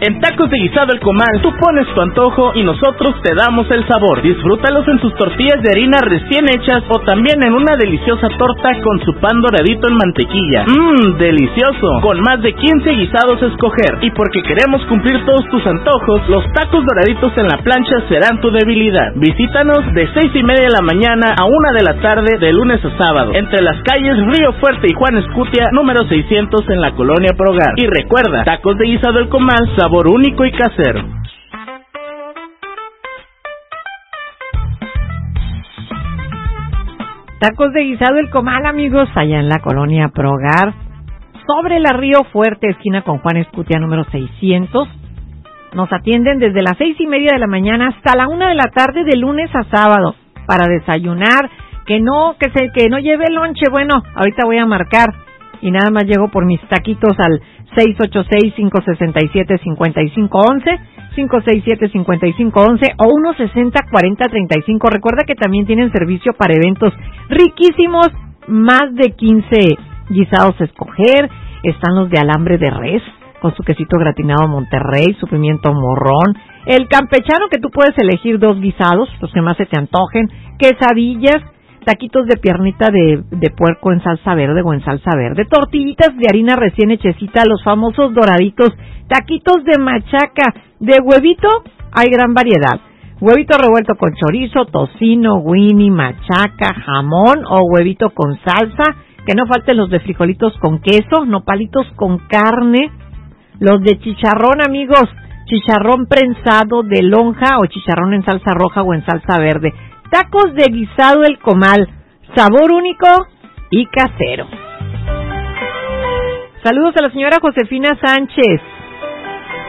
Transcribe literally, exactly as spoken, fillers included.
En Tacos de Guisado El Comal, tú pones tu antojo y nosotros te damos el sabor. Disfrútalos en sus tortillas de harina recién hechas o también en una deliciosa torta con su pan doradito en mantequilla. Mmm, delicioso. Con más de quince guisados a escoger. Y porque queremos cumplir todos tus antojos, los tacos doraditos en la plancha serán tu debilidad. Visítanos de seis y media de la mañana a una de la tarde de lunes a sábado, entre las calles Río Fuerte y Juan Escutia, número seiscientos en la colonia Progar. Y recuerda, Tacos de Guisado El Comal, sabor único y casero. Tacos de Guisado El Comal, amigos, allá en la colonia Progar, sobre la Río Fuerte, esquina con Juan Escutia, número seiscientos. Nos atienden desde las seis y media de la mañana hasta la una de la tarde de lunes a sábado para desayunar. Que no, que se, que no lleve lonche. Bueno, ahorita voy a marcar y nada más llego por mis taquitos al seis ocho seis, cinco seis siete, cinco cinco uno uno, cinco seis siete, cinco cinco uno uno o uno sesenta, cuarenta, treinta y cinco. Recuerda que también tienen servicio para eventos riquísimos, más de quince guisados a escoger. Están los de alambre de res con su quesito gratinado Monterrey, su pimiento morrón, el campechano, que tú puedes elegir dos guisados, los que más se te antojen, quesadillas, taquitos de piernita de, de puerco en salsa verde o en salsa verde, tortillitas de harina recién hechecita, los famosos doraditos, taquitos de machaca, de huevito, hay gran variedad. Huevito revuelto con chorizo, tocino, winnie, machaca, jamón o huevito con salsa, que no falten los de frijolitos con queso, nopalitos con carne, los de chicharrón, amigos, chicharrón prensado de lonja o chicharrón en salsa roja o en salsa verde. Tacos de Guisado El Comal, sabor único y casero. Saludos a la señora Josefina Sánchez.